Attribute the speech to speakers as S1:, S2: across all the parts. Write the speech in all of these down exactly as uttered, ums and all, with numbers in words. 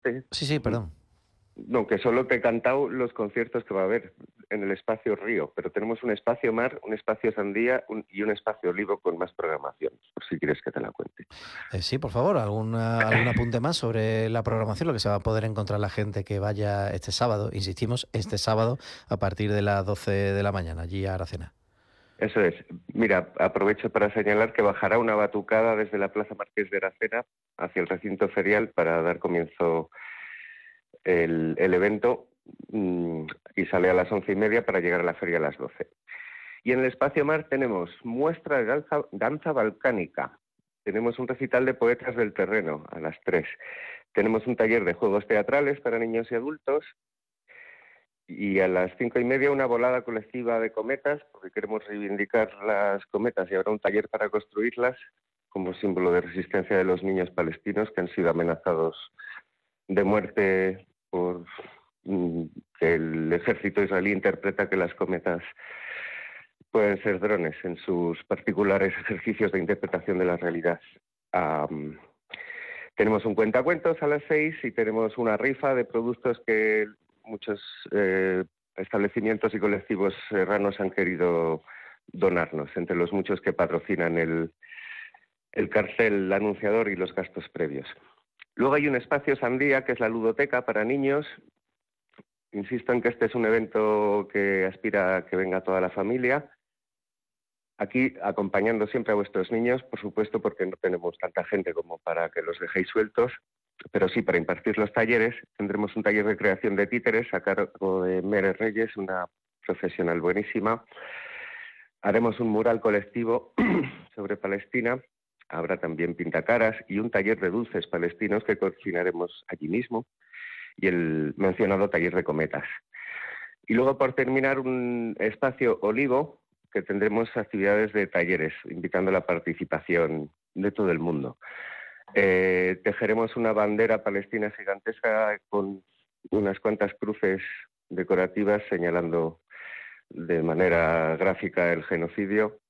S1: contarte.
S2: Sí, sí, perdón.
S1: No, que solo te he cantado los conciertos que va a haber en el espacio Río, pero tenemos un espacio Mar, un espacio Sandía un, y un espacio Olivo con más programación, por si quieres que te la cuente.
S2: Eh, sí, por favor, alguna, algún apunte más sobre la programación, lo que se va a poder encontrar la gente que vaya este sábado, insistimos, este sábado a partir de las doce de la mañana, allí a Aracena.
S1: Eso es. Mira, aprovecho para señalar que bajará una batucada desde la Plaza Marqués de Aracena hacia el recinto ferial para dar comienzo el, el evento mmm, y sale a las once y media para llegar a la feria a las doce. Y en el espacio Mar tenemos muestra de danza, danza balcánica, tenemos un recital de poetas del terreno a las tres, tenemos un taller de juegos teatrales para niños y adultos y a las cinco y media una volada colectiva de cometas, porque queremos reivindicar las cometas y habrá un taller para construirlas como símbolo de resistencia de los niños palestinos que han sido amenazados de muerte por mm, que el ejército israelí interpreta que las cometas pueden ser drones en sus particulares ejercicios de interpretación de la realidad. Um, tenemos un cuentacuentos a las seis y tenemos una rifa de productos que muchos eh, establecimientos y colectivos serranos han querido donarnos, entre los muchos que patrocinan el, el cartel, el anunciador y los gastos previos. Luego hay un espacio Sandía, que es la ludoteca para niños. Insisto en que este es un evento que aspira a que venga toda la familia. Aquí acompañando siempre a vuestros niños, por supuesto, porque no tenemos tanta gente como para que los dejéis sueltos, pero sí para impartir los talleres. Tendremos un taller de creación de títeres a cargo de Mere Reyes, una profesional buenísima. Haremos un mural colectivo sobre Palestina. Habrá también pintacaras y un taller de dulces palestinos que cocinaremos allí mismo y el mencionado taller de cometas. Y luego, por terminar, un espacio Olivo, que tendremos actividades de talleres, invitando a la participación de todo el mundo. Eh, tejeremos una bandera palestina gigantesca con unas cuantas cruces decorativas señalando de manera gráfica el genocidio.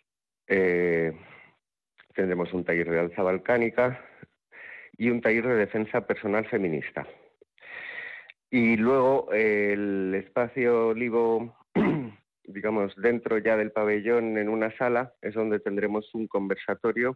S1: Eh, tendremos un taller de danza balcánica y un taller de defensa personal feminista. Y luego eh, el espacio Olivo, digamos, dentro ya del pabellón, en una sala, es donde tendremos un conversatorio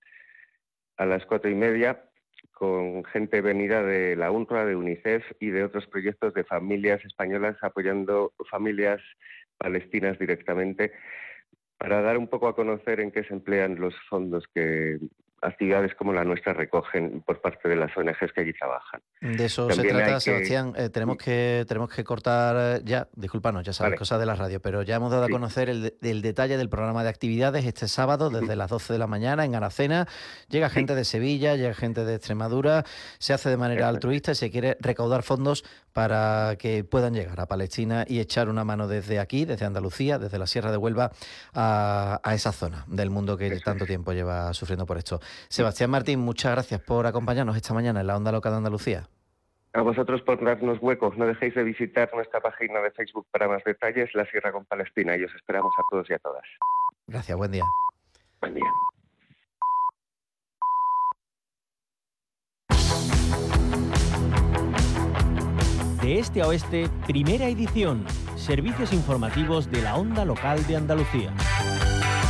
S1: a las cuatro y media con gente venida de la UNRWA, de UNICEF y de otros proyectos de familias españolas apoyando familias palestinas directamente, para dar un poco a conocer en qué se emplean los fondos que actividades como la nuestra recogen por parte de las O N Ges que allí trabajan.
S2: De eso
S1: También
S2: se trata,
S1: que...
S2: Sebastián. Eh, tenemos que tenemos que cortar ya, discúlpanos, ya sabes, vale. Cosas de la radio, pero ya hemos dado sí. a conocer el, el detalle del programa de actividades este sábado desde uh-huh. las doce de la mañana en Aracena. Llega sí. gente de Sevilla, llega gente de Extremadura, se hace de manera Exacto. altruista y se quiere recaudar fondos para que puedan llegar a Palestina y echar una mano desde aquí, desde Andalucía, desde la Sierra de Huelva, a, a esa zona del mundo que Eso tanto es. tiempo lleva sufriendo por esto. Sebastián Martín, muchas gracias por acompañarnos esta mañana en la Onda Loca de Andalucía.
S1: A vosotros por darnos huecos. No dejéis de visitar nuestra página de Facebook para más detalles, La Sierra con Palestina, y os esperamos a todos y a todas.
S2: Gracias, buen día.
S1: Buen día.
S3: De este a oeste, primera edición. Servicios informativos de la Onda Local de Andalucía.